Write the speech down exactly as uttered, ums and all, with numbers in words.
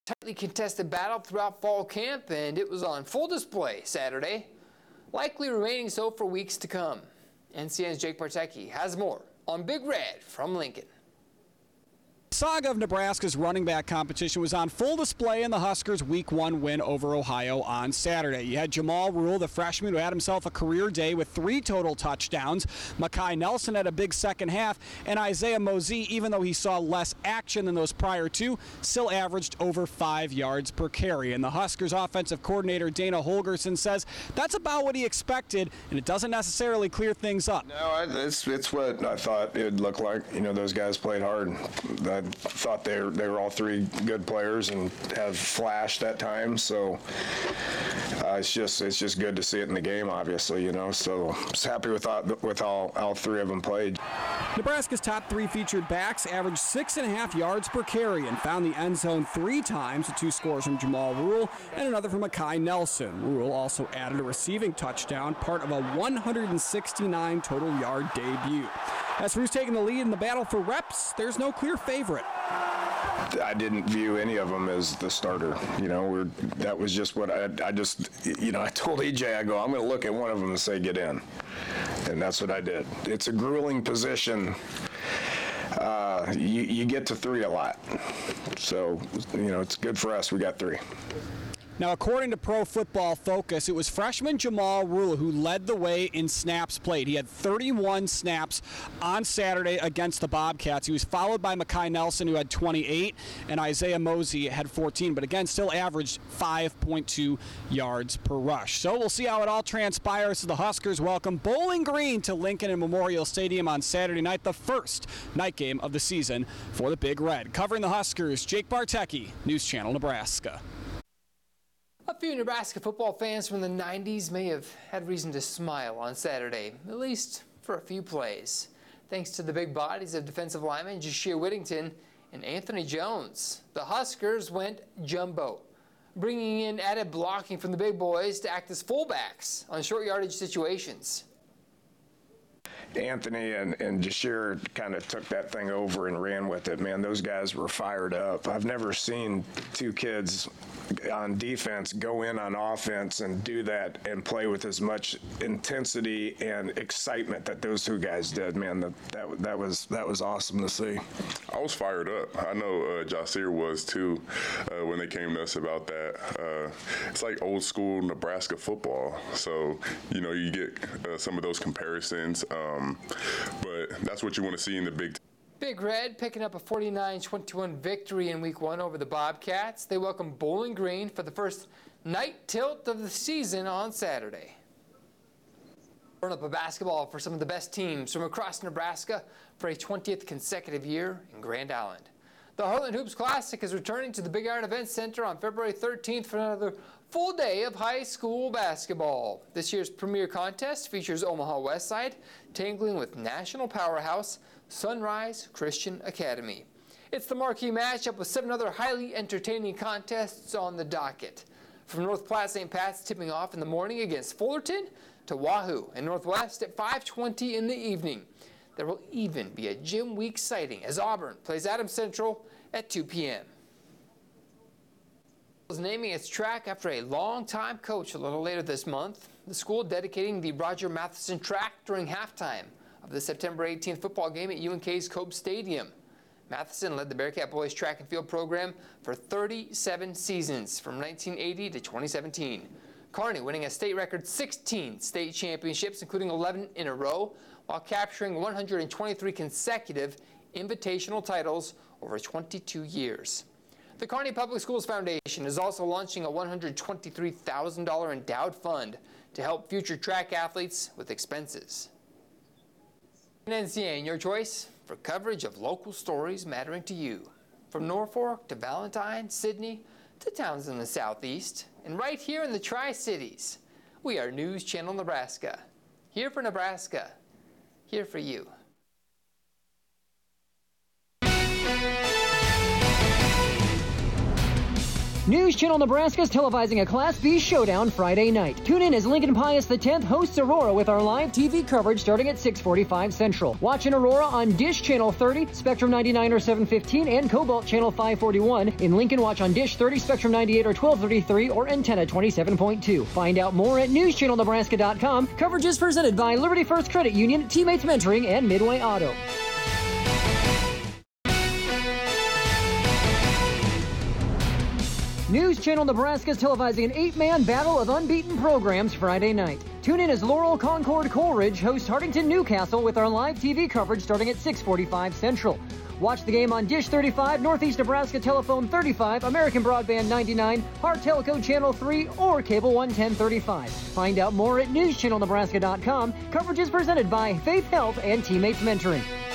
Tightly contested battle throughout fall camp, and it was on full display Saturday, likely remaining so for weeks to come. N C N's Jake Bartecki has more on Big Red from Lincoln. The saga of Nebraska's running back competition was on full display in the Huskers' week one win over Ohio on Saturday. You had Jamal Rule, the freshman, who had himself a career day with three total touchdowns. Makai Nelson had a big second half, and Isaiah Mosey, even though he saw less action than those prior two, still averaged over five yards per carry. And the Huskers' offensive coordinator, Dana Holgerson, says that's about what he expected, and it doesn't necessarily clear things up. No, it's, it's what I thought it would look like. You know, those guys played hard. I thought they were, they were all three good players and have flashed at times. So uh, it's just it's just good to see it in the game, obviously. You know, so I'm just happy with all, with all all three of them played. Nebraska's top three featured backs averaged six and a half yards per carry and found the end zone three times with two scores from Jamal Rule and another from Makai Nelson. Rule also added a receiving touchdown, part of a one hundred sixty-nine total yard debut. As for who's taking the lead in the battle for reps, there's no clear favorite. I didn't view any of them as the starter. You know, we're, that was just what I, I just, you know, I told E J, I go, I'm going to look at one of them and say, get in. And that's what I did. It's a grueling position. Uh, you, you get to three a lot. So, you know, it's good for us. We got three. Now, according to Pro Football Focus, it was freshman Jamal Rule who led the way in snaps played. He had thirty-one snaps on Saturday against the Bobcats. He was followed by Makai Nelson, who had twenty-eight, and Isaiah Mosey had fourteen, but again, still averaged five point two yards per rush. So we'll see how it all transpires as the Huskers welcome Bowling Green to Lincoln and Memorial Stadium on Saturday night, the first night game of the season for the Big Red. Covering the Huskers, Jake Bartecki, News Channel Nebraska. A few Nebraska football fans from the nineties may have had reason to smile on Saturday, at least for a few plays, thanks to the big bodies of defensive linemen Jashir Whittington and Anthony Jones. The Huskers went jumbo, bringing in added blocking from the big boys to act as fullbacks on short yardage situations. Anthony and, and Jashir kind of took that thing over and ran with it. Man, those guys were fired up. I've never seen two kids on defense go in on offense and do that and play with as much intensity and excitement that those two guys did. Man, that that, that was that was awesome to see. I was fired up. I know uh, Jashir was too uh, when they came to us about that. Uh, it's like old school Nebraska football. So, you know, you get uh, some of those comparisons. Um, but that's what you want to see in the Big Ten. Big Red picking up a forty-nine twenty-one victory in week one over the Bobcats. They welcome Bowling Green for the first night tilt of the season on Saturday. Turn up a basketball for some of the best teams from across Nebraska for a twentieth consecutive year in Grand Island. The Heartland Hoops Classic is returning to the Big Iron Event Center on February thirteenth for another full day of high school basketball. This year's premier contest features Omaha Westside tangling with national powerhouse Sunrise Christian Academy. It's the marquee matchup with seven other highly entertaining contests on the docket. From North Platte Saint Pat's tipping off in the morning against Fullerton to Wahoo and Northwest at five twenty in the evening. There will even be a gym week sighting as Auburn plays Adams Central at two p m is naming its track after a longtime coach a little later this month. The school dedicating the Roger Matheson track during halftime of the September eighteenth football game at U N K's Cope Stadium. Matheson led the Bearcat boys track and field program for thirty-seven seasons from nineteen eighty to twenty seventeen. Kearney winning a state record sixteen state championships, including eleven in a row, while capturing one hundred twenty-three consecutive invitational titles over twenty-two years. The Kearney Public Schools Foundation is also launching a one hundred twenty-three thousand dollars endowed fund to help future track athletes with expenses. N C N, your choice for coverage of local stories mattering to you. From Norfolk to Valentine, Sydney to towns in the southeast, and right here in the Tri-Cities, we are News Channel Nebraska. Here for Nebraska, here for you. News Channel Nebraska is televising a Class B showdown Friday night. Tune in as Lincoln Pius the tenth hosts Aurora with our live T V coverage starting at six forty-five Central. Watch in Aurora on Dish Channel thirty, Spectrum ninety-nine or seven fifteen, and Cobalt Channel five forty-one. In Lincoln, watch on Dish thirty, Spectrum ninety-eight or twelve thirty-three, or Antenna twenty-seven point two. Find out more at news channel nebraska dot com. Coverage is presented by Liberty First Credit Union, Teammates Mentoring, and Midway Auto. News Channel Nebraska is televising an eight-man battle of unbeaten programs Friday night. Tune in as Laurel Concord Coleridge hosts Hartington Newcastle with our live T V coverage starting at six forty-five Central. Watch the game on Dish thirty-five, Northeast Nebraska Telephone thirty-five, American Broadband ninety-nine, Hart Teleco Channel three, or Cable one ten thirty-five. Find out more at news channel nebraska dot com. Coverage is presented by Faith Health and Teammates Mentoring.